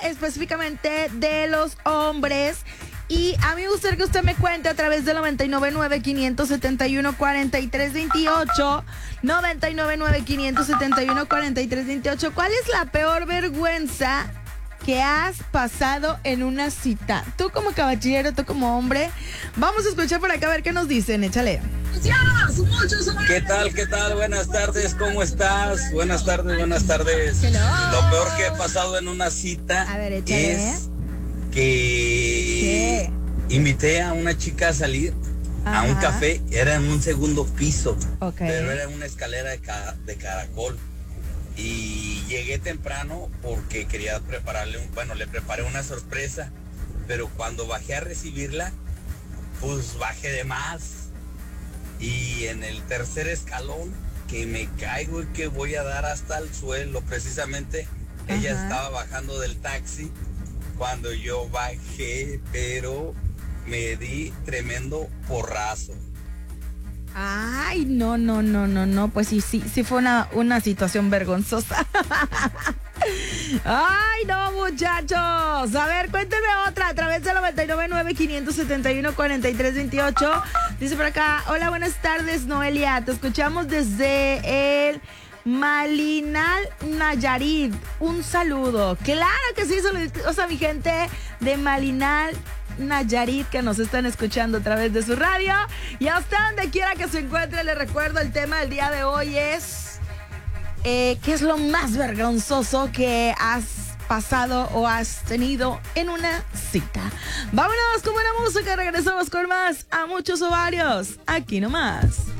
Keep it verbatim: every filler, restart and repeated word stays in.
específicamente de los hombres. Y a mí me gustaría que usted me cuente a través del noventa y nueve nueve, quinientos setenta y uno, cuarenta y tres veintiocho, noventa y nueve nueve, quinientos setenta y uno, cuarenta y tres veintiocho. ¿Cuál es la peor vergüenza que has pasado en una cita? Tú como caballero, tú como hombre. Vamos a escuchar por acá a ver qué nos dicen. Échale. ¿Qué tal? ¿Qué tal? Buenas tardes, ¿cómo estás? Buenas tardes, buenas tardes. Hello. Lo peor que he pasado en una cita A ver, échale. es que ¿Qué? invité a una chica a salir Ajá. a un café, era en un segundo piso, Ok. pero era una escalera de, ca- de caracol. Y llegué temprano porque quería prepararle, un, bueno, le preparé una sorpresa, pero cuando bajé a recibirla, pues bajé de más. Y en el tercer escalón, que me caigo y que voy a dar hasta el suelo, precisamente, ella Ajá. estaba bajando del taxi cuando yo bajé, pero me di tremendo porrazo. Ay, no, no, no, no, no, pues sí, sí, sí fue una, una situación vergonzosa. Ay, no, muchachos. A ver, cuéntenme otra a través del noventa y nueve nueve, quinientos setenta y uno, cuarenta y tres veintiocho. Dice por acá, hola, buenas tardes, Noelia. Te escuchamos desde el Malinal, Nayarit. Un saludo. Claro que sí, saludos a mi gente de Malinal, Nayarit, que nos están escuchando a través de su radio. Y a usted donde quiera que se encuentre, le recuerdo, el tema del día de hoy es eh, ¿qué es lo más vergonzoso que has pasado o has tenido en una cita? Vámonos con buena música, regresamos con más A Muchos Ovarios, aquí nomás.